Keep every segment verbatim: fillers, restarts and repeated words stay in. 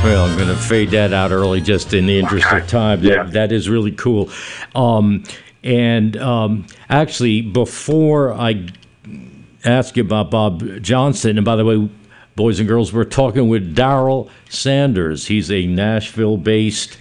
Well, I'm going to fade that out early just in the interest Okay. of time. Yeah. That, that is really cool. Um, and um, actually, before I ask you about Bob Johnson, and by the way, boys and girls, we're talking with Darrell Sanders. He's a Nashville-based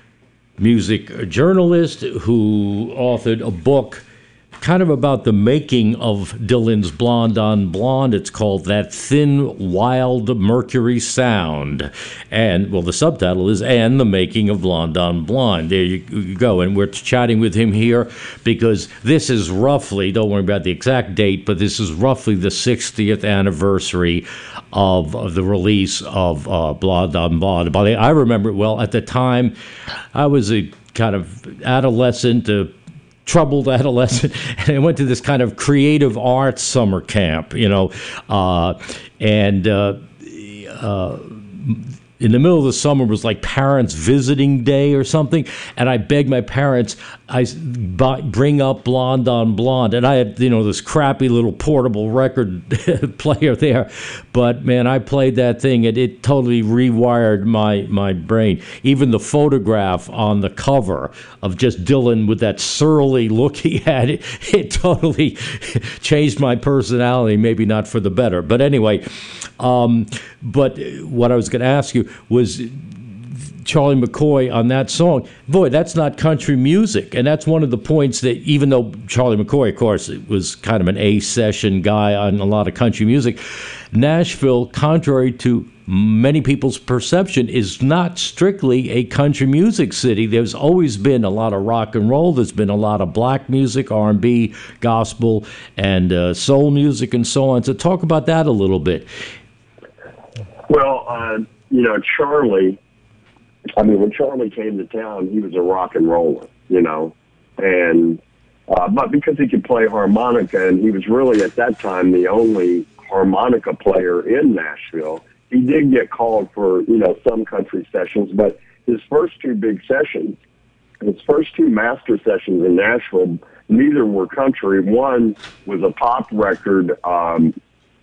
music journalist who authored a book kind of about the making of Dylan's Blonde on Blonde. It's called That Thin, Wild Mercury Sound. And, well, the subtitle is And the Making of Blonde on Blonde. There you, you go. And we're chatting with him here because this is roughly, don't worry about the exact date, but this is roughly the sixtieth anniversary of, of the release of uh, Blonde on Blonde. But I remember it well. At the time, I was a kind of adolescent, uh, troubled adolescent, and I went to this kind of creative arts summer camp, you know, uh, and uh, uh, in the middle of the summer was like parents' visiting day or something, and I begged my parents, I buy, bring up Blonde on Blonde, and I had, you know, this crappy little portable record player there, but man, I played that thing, and it totally rewired my, my brain. Even the photograph on the cover of just Dylan with that surly look he had, it, it totally changed my personality, maybe not for the better, but anyway, um, but what I was going to ask you was Charlie McCoy on that song. Boy, that's not country music. And that's one of the points that even though Charlie McCoy, of course, was kind of an A-session guy on a lot of country music, Nashville, contrary to many people's perception, is not strictly a country music city. There's always been a lot of rock and roll. There's been a lot of black music, R and B, gospel, and uh, soul music, and so on. So talk about that a little bit. Well, uh, you know, Charlie, I mean, when Charlie came to town, he was a rock and roller, you know, and, uh, but because he could play harmonica, and he was really at that time the only harmonica player in Nashville, he did get called for, you know, some country sessions, but his first two big sessions, his first two master sessions in Nashville, neither were country. One was a pop record, um,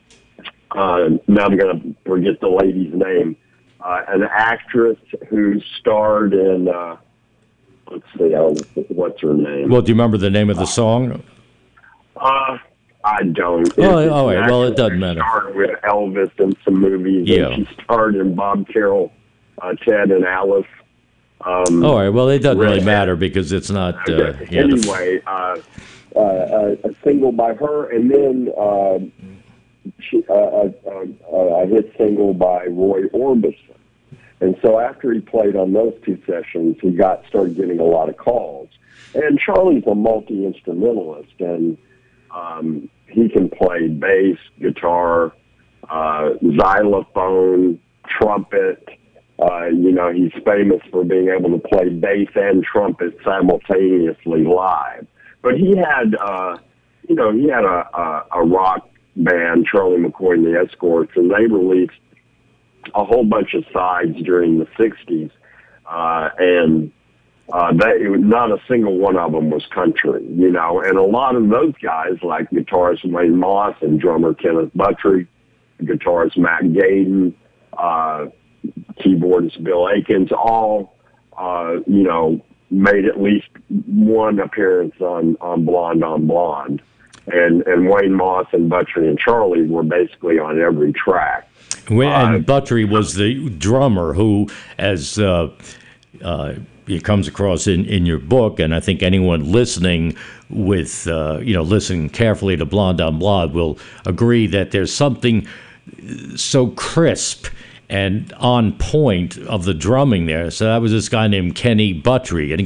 Uh, now I'm going to forget the lady's name. Uh, an actress who starred in, uh, let's see, uh, what's her name? Well, do you remember the name of the song? Uh, I don't. Oh, It's oh, an well, it actress doesn't who matter. Starred with Elvis in some movies. Yeah. And she starred in Bob Carroll, uh, Ted and Alice. Um, All right. Well, it doesn't really Redhead. matter because it's not. Uh, Okay. yeah, the- anyway, uh, uh, uh, a single by her, and then uh, she, uh, uh, uh, a hit single by Roy Orbison. And so after he played on those two sessions, he got started getting a lot of calls. And Charlie's a multi-instrumentalist, and um, he can play bass, guitar, uh, xylophone, trumpet. Uh, you know, he's famous for being able to play bass and trumpet simultaneously live. But he had, uh, you know, he had a, a, a rock band, Charlie McCoy and the Escorts, and they released a whole bunch of sides during the sixties. Uh, and uh, they, it was, not a single one of them was country, you know. And a lot of those guys, like guitarist Wayne Moss and drummer Kenneth Buttrey, guitarist Matt Gaden, uh, keyboardist Bill Akins, all, uh, you know, made at least one appearance on, on Blonde on Blonde. And, and Wayne Moss and Buttrey and Charlie were basically on every track. When, and Uh, Buttrey was the drummer who, as uh, uh, it comes across in, in your book, and I think anyone listening with, uh, you know, listening carefully to Blonde on Blonde will agree that there's something so crisp and on point of the drumming there. So that was this guy named Kenny Buttrey. And